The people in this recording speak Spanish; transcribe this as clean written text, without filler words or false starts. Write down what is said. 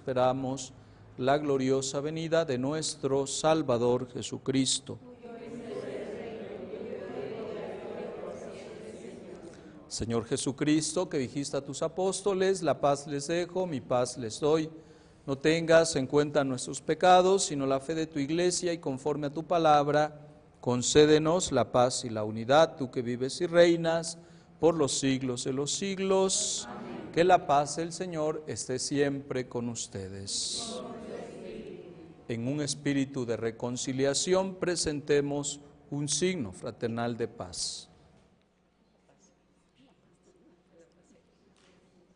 esperamos la gloriosa venida de nuestro Salvador Jesucristo. Señor Jesucristo, que dijiste a tus apóstoles, la paz les dejo, mi paz les doy. No tengas en cuenta nuestros pecados, sino la fe de tu Iglesia, y conforme a tu palabra, concédenos la paz y la unidad, tú que vives y reinas por los siglos de los siglos. Amén. Que la paz del Señor esté siempre con ustedes. En un espíritu de reconciliación presentemos un signo fraternal de paz.